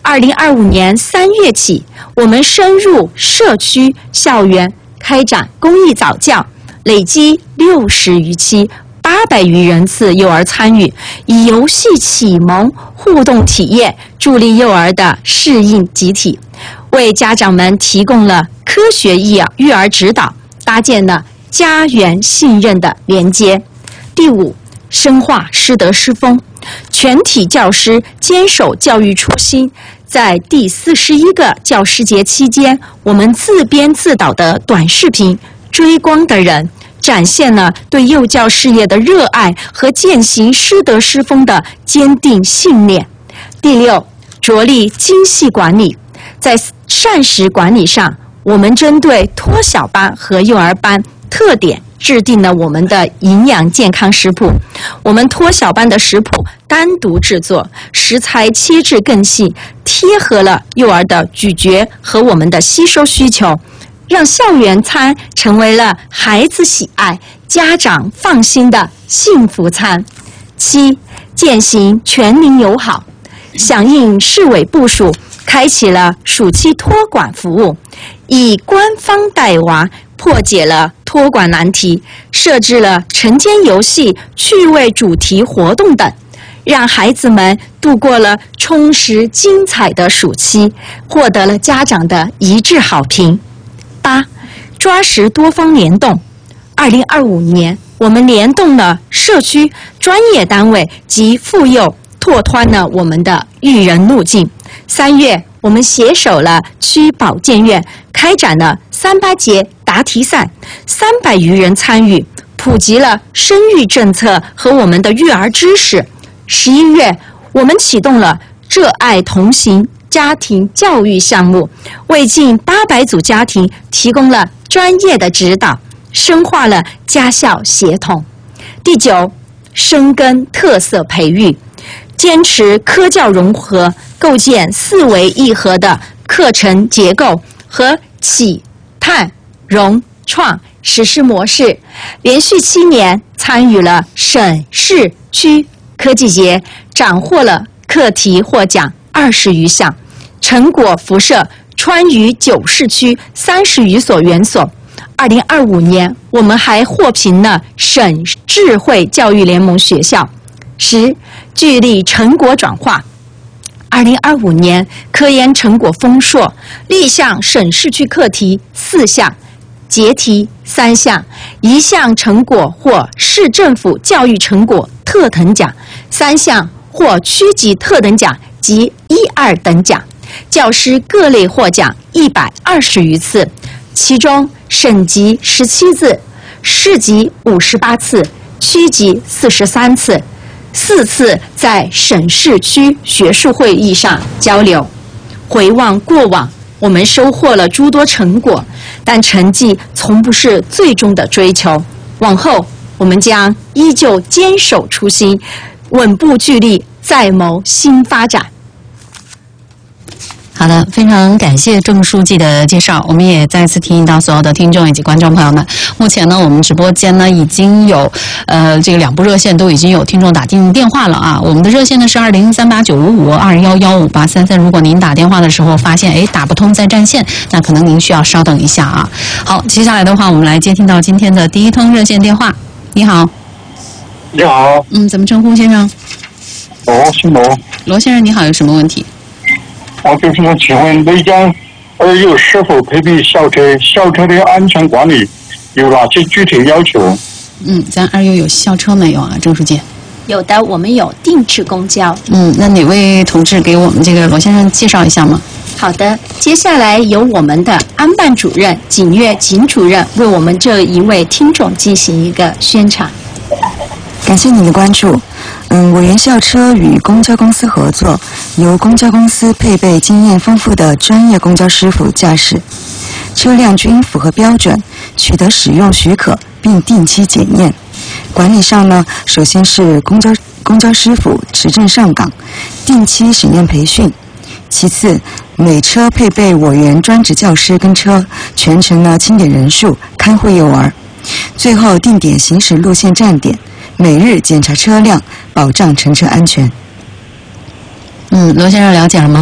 2025年3月起，我们深入社区校园开展公益早教，累计60余期，800余人次幼儿参与，以游戏启蒙互动体验，助力幼儿的适应集体，为家长们提供了科学育儿指导，搭建了家园信任的连接。第5，深化师德师风，全体教师坚守教育初心。在第41个教师节期间，我们自编自导的短视频《追光的人》展现了对幼教事业的热爱和践行师德师风的坚定信念。第6，着力精细管理，在膳食管理上，我们针对托小班和幼儿班特点制定了我们的营养健康食谱。我们托小班的食谱单独制作，食材切制更细，贴合了幼儿的咀嚼和我们的吸收需求，让校园餐成为了孩子喜爱、家长放心的幸福餐。7，践行全龄友好，响应市委部署，开启了暑期托管服务，以官方带娃破解了托管难题，设置了晨间游戏、趣味主题活动等，让孩子们度过了充实精彩的暑期，获得了家长的一致好评。8，抓实多方联动。2025年，我们联动了社区、专业单位及妇幼，拓宽了我们的育人路径。3月，我们携手了区保健院，开展了38节答题赛，300余人参与，普及了生育政策和我们的育儿知识。11月，我们启动了浙爱同行家庭教育项目，为近800组家庭提供了专业的指导，深化了家校协同。第9，深耕特色培育，坚持科教融合，构建4维一核的课程结构和启、探、融、创实施模式，连续7年参与了省市区科技节，斩获了课题获奖20余项，成果辐射川渝9市区30余所园所。2025年，我们还获评了省智慧教育联盟学校。10，聚力成果转化。2025年，科研成果丰硕，立项省市区课题4项，结题3项，1项成果获市政府教育成果特等奖，3项获区级特等奖及1、2等奖，教师各类获奖120余次，其中省级17次，市级58次，区级43次，4次在省市区学术会议上交流。回望过往，我们收获了诸多成果，但成绩从不是最终的追求。往后，我们将依旧坚守初心，稳步聚力，再谋新发展。 好的，非常感谢郑书记的介绍。我们也再次提醒到所有的听众以及观众朋友们，目前呢，我们直播间呢已经有这个2部热线都已经有听众打进电话了啊。我们的热线呢是20389552115833。如果您打电话的时候发现打不通在占线，那可能您需要稍等一下啊。好，接下来的话，我们来接听到今天的第一通热线电话。你好。 你好。 怎么称呼先生？ 姓罗。 罗先生你好，有什么问题？ 我就是请问内江儿幼是否配备校车？校车的安全管理有哪些具体要求？ 咱儿幼有校车没有啊，郑书记？ 有的，我们有定制公交。 那哪位同志给我们这个罗先生介绍一下吗？ 好的，接下来由我们的安办主任景岳景主任为我们这一位听众进行一个宣传。 感谢您的关注。委员校车与公交公司合作，由公交公司配备经验丰富的专业公交师傅驾驶，车辆均符合标准，取得使用许可，并定期检验。管理上呢，首先是公交师傅持证上岗，定期审验培训。其次，每车配备委员专职教师跟车，全程呢清点人数，看护幼儿。最后定点行驶路线站点，每日检查车辆，保障乘车安全。 罗先生了解了吗？